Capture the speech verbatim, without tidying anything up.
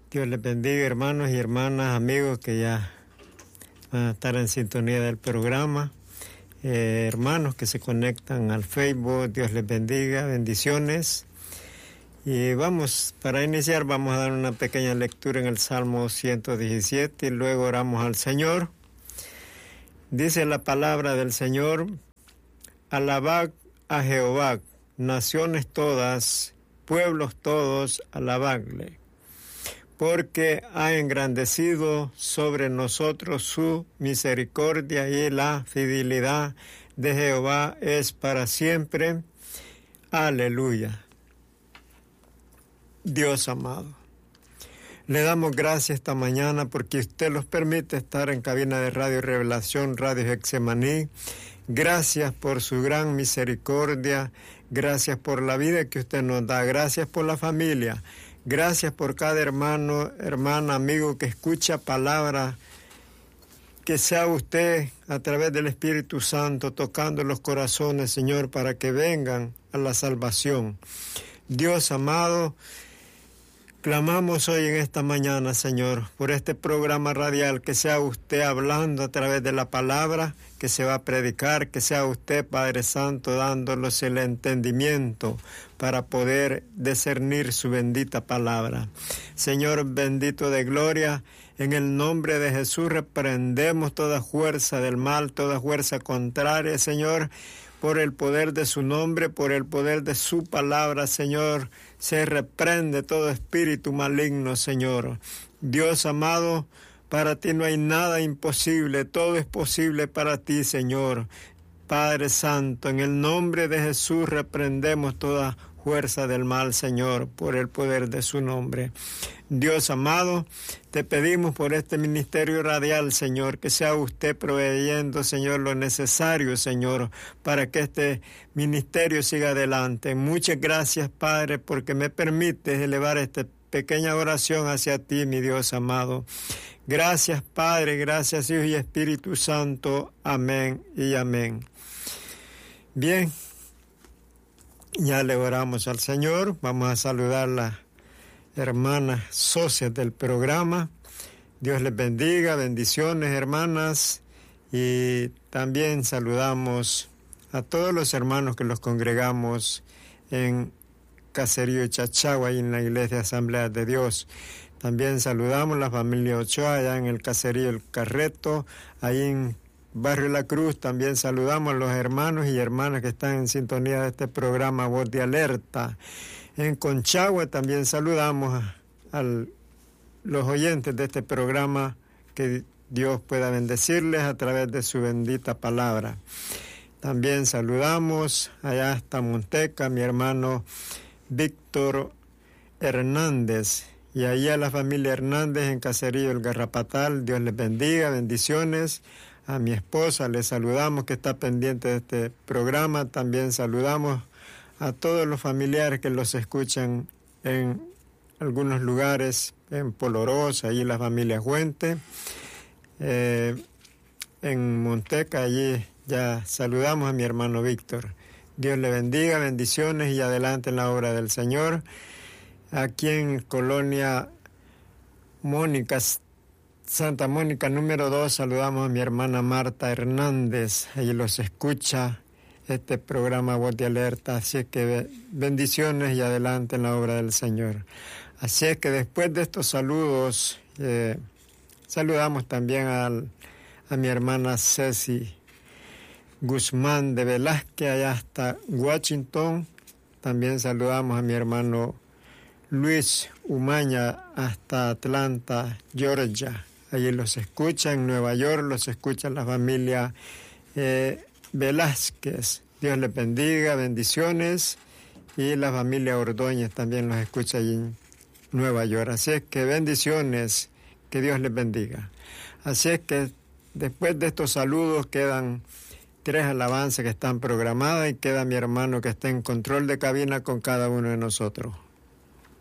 Dios les bendiga, hermanos y hermanas, amigos que ya van a estar en sintonía del programa. Eh, hermanos que se conectan al Facebook, Dios les bendiga, bendiciones. Y vamos, para iniciar, vamos a dar una pequeña lectura en el Salmo ciento diecisiete y luego oramos al Señor. Dice la palabra del Señor: alabad a Jehová, naciones todas, pueblos todos, alabadle, porque ha engrandecido sobre nosotros su misericordia y la fidelidad de Jehová es para siempre. Aleluya. Dios amado, le damos gracias esta mañana porque usted nos permite estar en cabina de Radio Revelación, Radio Getsemaní. Gracias por su gran misericordia, gracias por la vida que usted nos da, gracias por la familia, gracias por cada hermano, hermana, amigo que escucha palabra, que sea usted a través del Espíritu Santo tocando los corazones, Señor, para que vengan a la salvación. Dios amado, clamamos hoy en esta mañana, Señor, por este programa radial, que sea usted hablando a través de la palabra que se va a predicar, que sea usted, Padre Santo, dándonos el entendimiento para poder discernir su bendita palabra. Señor bendito de gloria, en el nombre de Jesús reprendemos toda fuerza del mal, toda fuerza contraria, Señor, por el poder de su nombre, por el poder de su palabra, Señor, se reprende todo espíritu maligno, Señor. Dios amado, para ti no hay nada imposible, todo es posible para ti, Señor. Padre Santo, en el nombre de Jesús reprendemos toda fuerza del mal, Señor, por el poder de su nombre. Dios amado, te pedimos por este ministerio radial, Señor, que sea usted proveyendo, Señor, lo necesario, Señor, para que este ministerio siga adelante. Muchas gracias, Padre, porque me permites elevar esta pequeña oración hacia ti, mi Dios amado. Gracias, Padre, gracias, Hijo y Espíritu Santo. Amén y amén. Bien, ya le oramos al Señor. Vamos a saludar a las hermanas socias del programa. Dios les bendiga, bendiciones, hermanas. Y también saludamos a todos los hermanos que los congregamos en Caserío Chachagua y en la Iglesia Asamblea de Dios. También saludamos a la familia Ochoa allá en el Caserío El Carreto, ahí en Barrio La Cruz. También saludamos a los hermanos y hermanas que están en sintonía de este programa Voz de Alerta. En Conchagua también saludamos a, a los oyentes de este programa, que Dios pueda bendecirles a través de su bendita palabra. También saludamos allá hasta Monteca, mi hermano Víctor Hernández, y ahí a la familia Hernández en Caserío El Garrapatal. Dios les bendiga, bendiciones. A mi esposa le saludamos, que está pendiente de este programa. También saludamos a todos los familiares que los escuchan en algunos lugares, en Polorosa, allí la familia Fuente. Eh, en Monteca, allí ya saludamos a mi hermano Víctor. Dios le bendiga, bendiciones y adelante en la obra del Señor. Aquí en Colonia Mónica, Santa Mónica número dos, saludamos a mi hermana Marta Hernández. Ella los escucha este programa Voz de Alerta, así es que bendiciones y adelante en la obra del Señor. Así es que después de estos saludos, eh, saludamos también al, a mi hermana Ceci Guzmán de Velázquez, allá hasta Washington. También saludamos a mi hermano Luis Umaña hasta Atlanta, Georgia. Allí los escucha, en Nueva York los escucha la familia eh, Velázquez. Dios les bendiga, bendiciones. Y la familia Ordóñez también los escucha allí en Nueva York. Así es que bendiciones, que Dios les bendiga. Así es que después de estos saludos quedan tres alabanzas que están programadas y queda mi hermano que está en control de cabina con cada uno de nosotros.